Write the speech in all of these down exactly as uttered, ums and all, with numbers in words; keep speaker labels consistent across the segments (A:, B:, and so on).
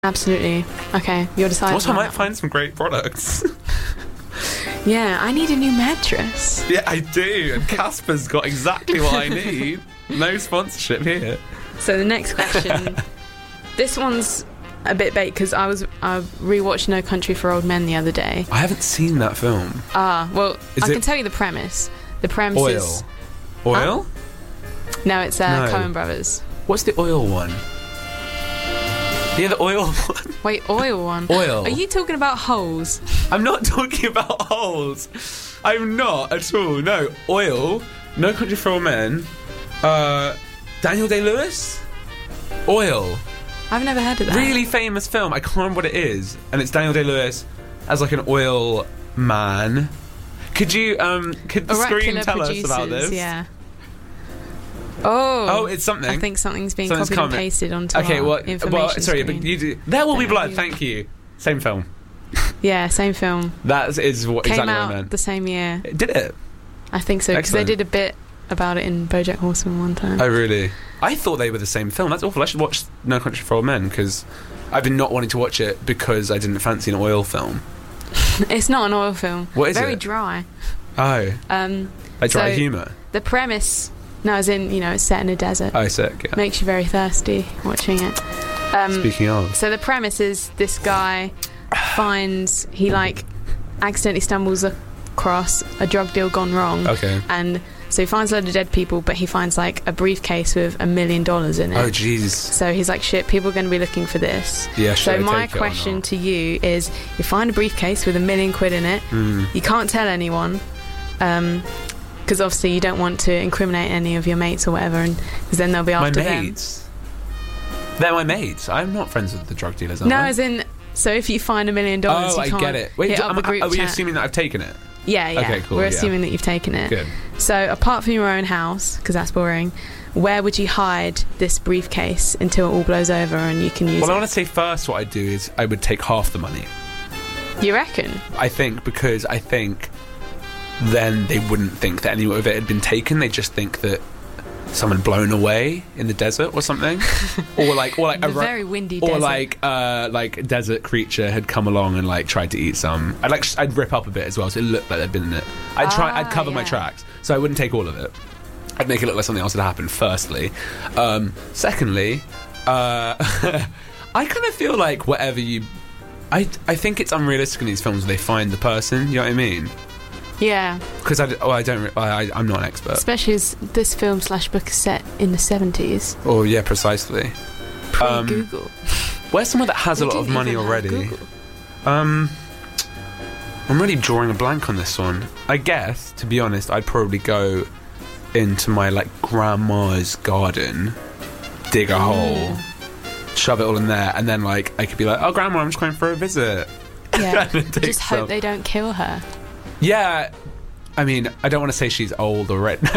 A: Absolutely. Okay, you're deciding.
B: Also, I might find some great products.
A: Yeah, I need a new mattress.
B: Yeah, I do. And Casper's got exactly what I need. No sponsorship here.
A: So the next question. This one's a bit bait because I was I rewatched No Country for Old Men the other day.
B: I haven't seen that film.
A: Ah, well,
B: Is
A: I
B: it
A: can tell you the premise. The premise
B: Oil.
A: is
B: Oil?
A: no, it's uh,
B: No.
A: Coen Brothers.
B: What's the oil one? Yeah, the oil one.
A: Wait, oil one.
B: Oil.
A: Are you talking about holes?
B: I'm not talking about holes. I'm not at all. No, Oil, No Country for Old Men, uh, Daniel Day-Lewis, Oil.
A: I've never heard of that.
B: Really famous film. I can't remember what it is, and it's Daniel Day-Lewis as like an oil man. Could you, um, could the
A: Oracular
B: screen tell
A: producers,
B: us about this?
A: Yeah. Oh.
B: Oh, it's something.
A: I think something's being
B: Something's
A: copied and
B: coming.
A: pasted onto
B: Okay,
A: our
B: well,
A: information
B: well, sorry,
A: screen.
B: but you do. There Will Be
A: There
B: Blood.
A: you-
B: Thank you. Same film.
A: Yeah, same film.
B: That is what
A: Came
B: exactly
A: out
B: what I meant.
A: the same year.
B: Did it?
A: I think so, because they
B: Excellent.
A: did a bit about it in BoJack Horseman one time.
B: Oh, really? I thought they were the same film. That's awful. I should watch No Country for Old Men because I've been not wanting to watch it because I didn't fancy an oil film.
A: It's not an oil film.
B: What is
A: Very
B: it?
A: dry.
B: Oh,
A: Um,
B: like dry
A: so
B: humour.
A: The premise, no, as in, you know, it's set in a desert.
B: Oh, sick. Yeah.
A: Makes you very thirsty watching it. Um,
B: Speaking of,
A: So the premise is this guy finds, he like accidentally stumbles across a drug deal gone wrong.
B: okay.
A: And so he finds a load of dead people, but he finds like a briefcase with a million dollars in it.
B: Oh, jeez.
A: So he's like, shit, people are going to be looking for this.
B: Yeah. Should
A: So
B: I
A: my
B: take it or
A: question
B: not?
A: to you is, you find a briefcase with a million quid in it,
B: Mm.
A: you can't tell anyone, um, because obviously you don't want to incriminate any of your mates or whatever, and because then they'll be
B: My
A: after them.
B: mates. They're my mates. I'm not friends with the drug dealers. Am
A: No,
B: I?
A: as in, so if you find a million dollars,
B: Oh,
A: you
B: I
A: can't
B: get it. Wait,
A: hit
B: do-
A: up
B: am
A: a
B: I-
A: group
B: are we
A: chat.
B: assuming that I've taken it?
A: Yeah, yeah.
B: Okay, cool,
A: We're
B: yeah.
A: assuming that you've taken it.
B: Good.
A: So apart from your own house, because that's boring, where would you hide this briefcase until it all blows over and you can use
B: Well, I
A: it?
B: want to say first what I'd do is I would take half the money.
A: You reckon?
B: I think because I think then they wouldn't think that any of it had been taken. They just think that someone had blown away in the desert or something, or like, or like
A: The
B: a ro-
A: very windy
B: or
A: desert.
B: like, uh, like a desert creature had come along and like tried to eat some. I'd like, I'd rip up a bit as well, so it looked like they'd been in it. I'd try,
A: Ah,
B: I'd cover my
A: yeah.
B: tracks, so I wouldn't take all of it. I'd make it look like something else had happened. Firstly, um, secondly, uh, I kind of feel like whatever you. I, I think it's unrealistic in these films where they find the person, you know what I mean?
A: Yeah,
B: Because I, d- oh, I don't, re- I, I- I'm not an expert.
A: especially as this film slash book is set in the seventies,
B: Oh, yeah, precisely. Um,
A: pre-Google.
B: Where's someone that has
A: We
B: a lot of
A: didn't
B: money
A: even have
B: already?
A: Google.
B: Um, I'm really drawing a blank on this one. I guess, to be honest, I'd probably go into my, like, grandma's garden, dig a hole, shove it all in there, and then, like, I could be like, oh, grandma, I'm just going for a visit.
A: Yeah,
B: And take
A: just hope
B: some.
A: they don't kill her.
B: Yeah, I mean, I don't want to say she's old or red. oh,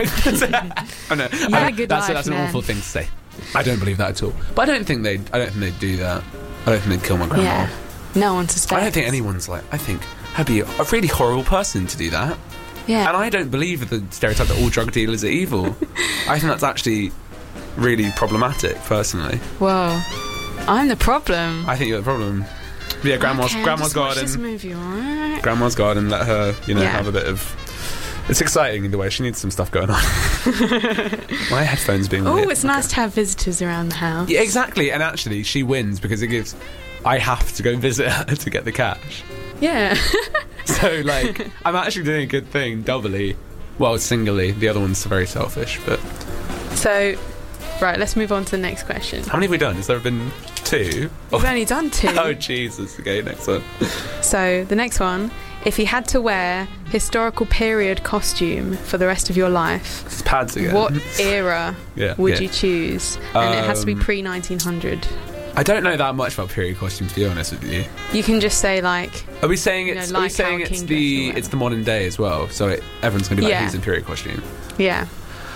B: no.
A: You
B: I-
A: had a good
B: that's,
A: life,
B: that's an
A: man.
B: awful thing to say. I don't believe that at all. But I don't think they'd. I don't think they'd do that. I don't think they'd kill my grandma.
A: Yeah, no one suspects.
B: I don't think anyone's like. I think I'd be a really horrible person to do that.
A: Yeah,
B: And I don't believe the stereotype that all drug dealers are evil. I think that's actually really problematic, personally.
A: whoa, I'm the problem.
B: I think you're the problem. Yeah, grandma's
A: Okay,
B: grandma's
A: just watch
B: garden.
A: This movie, alright?
B: Grandma's garden. Let her, you know,
A: Yeah.
B: have a bit of. It's exciting either way. She needs some stuff going on. My headphones being.
A: Oh,
B: weird.
A: it's nice to have visitors around the house.
B: Yeah, exactly. And actually, she wins because it gives. I have to go visit her to get the cash.
A: Yeah.
B: So, like, I'm actually doing a good thing doubly. Well, singly. The other one's very selfish, but.
A: So, right, let's move on to the next question.
B: How many have we done? Has there been two?
A: We've only done two.
B: Oh, Jesus. Okay, next one.
A: So, the next one, if you had to wear historical period costume for the rest of your life,
B: It's pads again.
A: what era
B: Yeah,
A: would
B: yeah.
A: you choose? And it has to be
B: Um,
A: pre nineteen hundred.
B: I don't know that much about period costume, to be honest with you.
A: You can just say, like,
B: Are we saying
A: You know,
B: it's? are we
A: like
B: saying
A: how
B: it's
A: King
B: the
A: dressed or
B: it's the modern day as well? So it, everyone's going to be like,
A: Yeah.
B: who's in period costume?
A: yeah.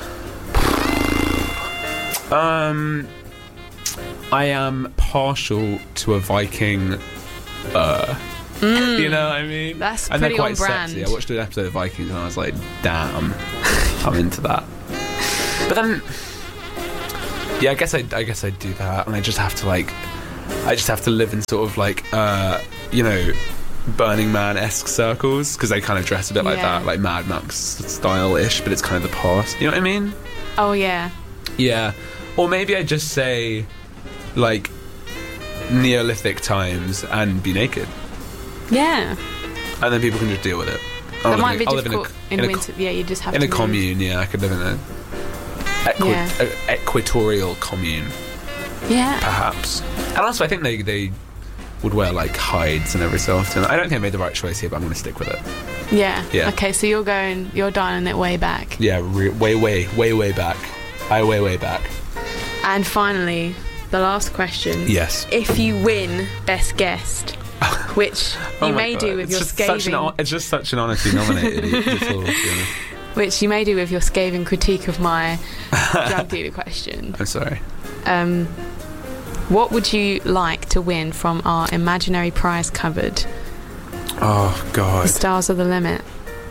B: Um, I am partial to a Viking. Uh, you know what I mean?
A: Mm. That's
B: and they're
A: pretty
B: quite
A: on brand.
B: sexy. I watched an episode of Vikings and I was like, damn, I'm into that. But then, yeah, I guess I, I guess I'd do that, and I just have to like, I just have to live in sort of like, uh, you know, Burning Man-esque circles, because they kind of dress a bit like
A: Yeah.
B: that, like Mad Max style-ish, but it's kind of the past. You know what I mean?
A: Oh, yeah.
B: Yeah. Or maybe I just say, like, Neolithic times and be naked.
A: Yeah.
B: And then people can just deal with it. I'll
A: That
B: live
A: might
B: in
A: be
B: a- I'll live
A: difficult in,
B: a, in
A: winter. Yeah, you just have
B: A, in
A: to
B: a
A: move.
B: commune, yeah. I could live in a, equi-
A: Yeah.
B: a equatorial commune,
A: Yeah.
B: perhaps. And also, I think they, they would wear, like, hides and every so often. I don't think I made the right choice here, but I'm going to stick with it.
A: Yeah.
B: Yeah.
A: Okay, so you're going, you're dialing it way back.
B: Yeah, re- way, way, way, way back. I way, way back.
A: And finally, the last question.
B: Yes.
A: If you win Best Guest, which you
B: Oh my
A: may
B: God.
A: do with
B: it's
A: your
B: just such
A: scathing,
B: an, hon- It's just such an honour to be nominated. It's all, to be honest.
A: which you may do with your scathing critique of my drug dealer question.
B: I'm sorry.
A: Um, what would you like to win from our imaginary prize cupboard?
B: Oh,
A: The
B: God.
A: stars are the limit.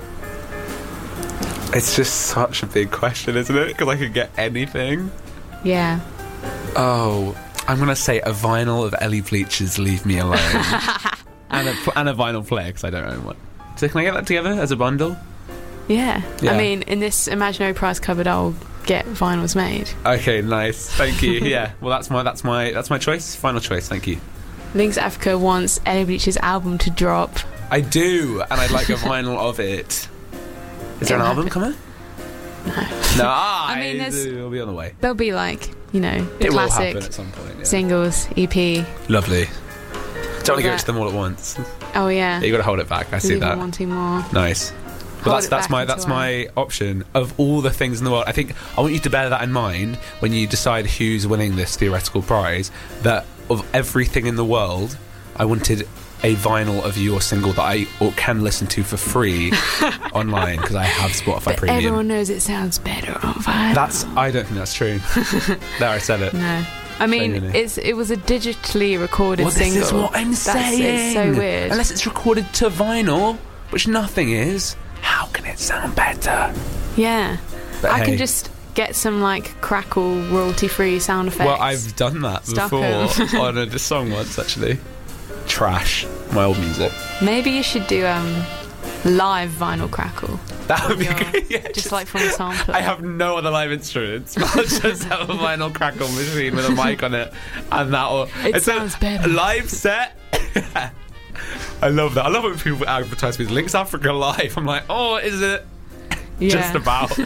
B: It's just such a big question, isn't it? Because I could get anything.
A: Yeah.
B: Oh, I'm going to say a vinyl of Ellie Bleach's Leave Me Alone. and, a, pl- and a vinyl player, because I don't own one. So can I get that together as a bundle?
A: yeah.
B: Yeah.
A: I mean, in this imaginary prize cupboard, I'll get vinyls made.
B: Okay, nice. Thank you. Yeah. Well, that's my that's my that's my choice. Final choice. Thank you.
A: Links Africa wants Ellie Bleach's album to drop.
B: I do, and I'd like a vinyl of it. Is there an
A: It'll
B: album
A: happen.
B: coming?
A: No.
B: No. Ah,
A: I mean, there's-
B: it'll be on the way.
A: There'll be like, you know, the
B: It will
A: classic
B: happen at some point. Yeah.
A: singles, E P.
B: Lovely. Don't want to give it
A: that-
B: to them all at once.
A: Oh yeah.
B: You got to hold it back. I
A: There's
B: see
A: even
B: that.
A: wanting more.
B: Nice.
A: Hold
B: But that's
A: it
B: that's
A: back
B: my
A: until
B: that's
A: I-
B: my option of all the things in the world. I think I want you to bear that in mind when you decide who's winning this theoretical prize. That of everything in the world, I wanted a vinyl of your single that I or can listen to for free online because I have Spotify
A: But
B: Premium.
A: everyone knows it sounds better on vinyl.
B: That's I don't think that's true. There, I said it.
A: No. I mean,
B: Genuinely.
A: it's it was a digitally recorded
B: Well, this
A: single.
B: is what I'm
A: That's,
B: saying.
A: It's so weird.
B: Unless it's recorded to vinyl, which nothing is. How can it sound better?
A: Yeah.
B: But
A: I
B: hey.
A: can just get some like crackle royalty-free sound effects.
B: Well, I've done that
A: Stockholm.
B: before on a song once, actually. Trash. My old music.
A: Maybe you should do um live vinyl crackle.
B: That would be
A: Yeah.
B: good. Yeah,
A: Just like from a sampler.
B: I have no other live instruments. I'll just have a vinyl crackle machine with a mic on it, and that'll.
A: It
B: it's
A: sounds
B: a
A: better.
B: live set. I love that. I love when people advertise with Links Africa Live. I'm like, oh, is it?
A: Yeah.
B: Just about.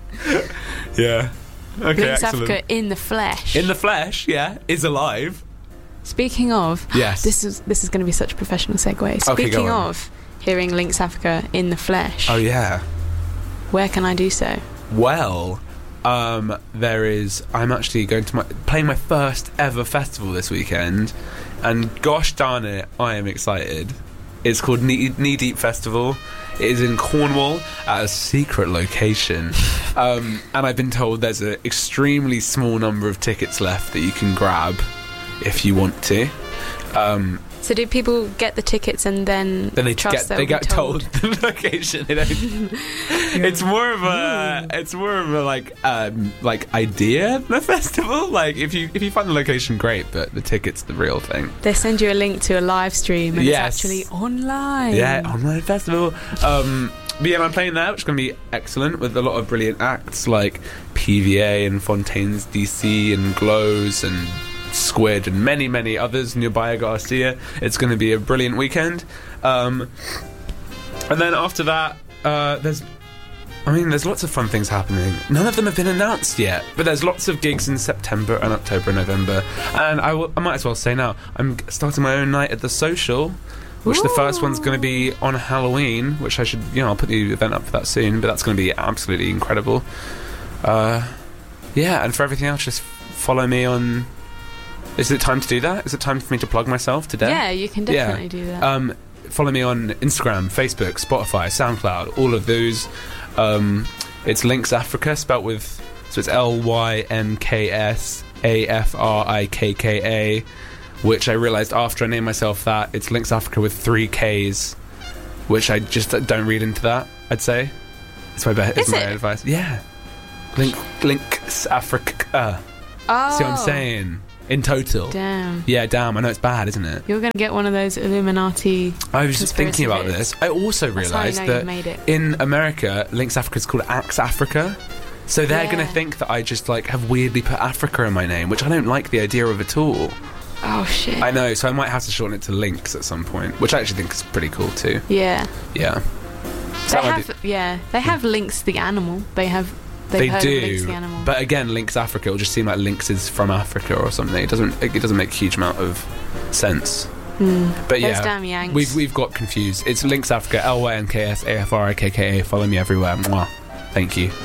B: Yeah. Okay,
A: Links
B: excellent.
A: Africa in the flesh.
B: In the flesh, yeah, is alive.
A: Speaking of,
B: Yes.
A: this is this is going to be such a professional segue.
B: Okay, go
A: Speaking
B: on.
A: of hearing Links Africa in the flesh,
B: Oh yeah.
A: where can I do so?
B: Well, um, there is. I'm actually going to my playing my first ever festival this weekend, and gosh darn it, I am excited. It's called Knee, Knee Deep Festival. It is in Cornwall at a secret location, um, and I've been told there's an extremely small number of tickets left that you can grab if you want to. Um,
A: So do people get the tickets and then
B: then they
A: trust
B: get
A: they'll
B: they
A: be
B: get told the location. They don't, It's more of a it's more of a like um, like idea than a festival. Like if you if you find the location, great, but the ticket's the real thing.
A: They send you a link to a live stream and
B: Yes.
A: it's actually online.
B: Yeah, online festival. Um, but yeah, I'm playing there, which is going to be excellent with a lot of brilliant acts like P V A and Fontaine's D C and Glows and Squid and many many others. Nubia Garcia. It's going to be a brilliant weekend. Um, and then after that, uh, there's. I mean, there's lots of fun things happening. None of them have been announced yet, but there's lots of gigs in September and October and November. And I, will, I might as well say now, I'm starting my own night at the Social, which the first one's going to be on Halloween, which I should, you know, I'll put the event up for that soon, but that's going to be absolutely incredible. Uh, yeah, and for everything else, just follow me on... Is it time to do that? Is it time for me to plug myself today?
A: Yeah, you can definitely do that.
B: Um, follow me on Instagram, Facebook, Spotify, SoundCloud, all of those. Um, it's Links Africa, spelt with, so it's L Y N K S A F R I K K A, which I realised after I named myself that, it's Links Africa with three Ks, which I just don't read into that, I'd say. It's my, be- it's
A: Is
B: my
A: it?
B: advice. Yeah. Link, Links Africa.
A: oh.
B: See what I'm saying? in total.
A: Damn.
B: Yeah, damn. I know it's bad, isn't it?
A: You're going to get one of those Illuminati.
B: I was just thinking about
A: bits.
B: this. I also
A: That's how you
B: realised
A: know
B: that
A: you've made it.
B: in America, Lynx Africa is called Axe Africa. So they're
A: Yeah.
B: going to think that I just like have weirdly put Africa in my name, which I don't like the idea of at all.
A: Oh, shit.
B: I know, so I might have to shorten it to Lynx at some point, which I actually think is pretty cool too.
A: Yeah.
B: Yeah. So
A: They
B: that might
A: have, yeah, they have Lynx the animal. They have.
B: They
A: They've heard
B: do,
A: of Lynx the animal.
B: but again, Lynx Africa will just seem like Lynx is from Africa or something. It doesn't. It doesn't make a huge amount of sense.
A: Mm.
B: But yeah,
A: Those damn Yanks.
B: we've we've got confused. It's Lynx Africa, L Y N K S A F R I K K A. Follow me everywhere. Mwah. Thank you.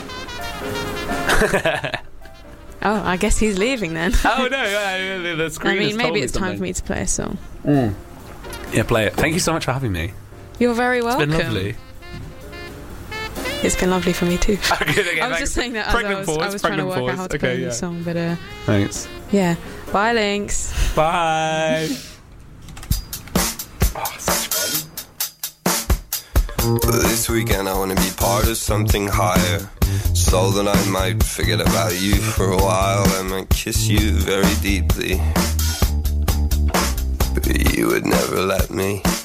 A: Oh, I guess he's leaving then.
B: Oh no, uh, the screen
A: I mean,
B: has
A: maybe
B: told me
A: it's time
B: something.
A: for me to play a song.
B: Mm. Yeah, play it. Thank you so much for having me.
A: You're very
B: It's
A: welcome.
B: been lovely.
A: It's been lovely for me too.
B: Okay, okay,
A: I was
B: thanks.
A: just saying that as
B: Pregnant
A: I was,
B: pause,
A: I was trying to
B: pregnant
A: work out how
B: pause.
A: to play
B: Okay,
A: the
B: yeah.
A: song, but uh,
B: Thanks.
A: yeah. Bye, Lynx.
B: Bye. Oh, such fun.
C: This weekend I want to be part of something higher, so that I might forget about you for a while. I might kiss you very deeply, but you would never let me.